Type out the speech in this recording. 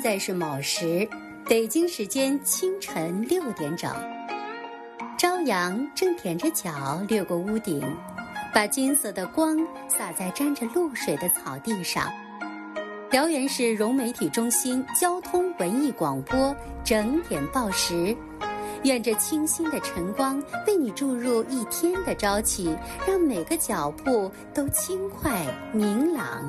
在是卯时，北京时间清晨6点整。朝阳正踮着脚掠过屋顶，把金色的光洒在沾着露水的草地上。辽源市融媒体中心交通文艺广播整点报时，愿这清新的晨光为你注入一天的朝气，让每个脚步都轻快明朗。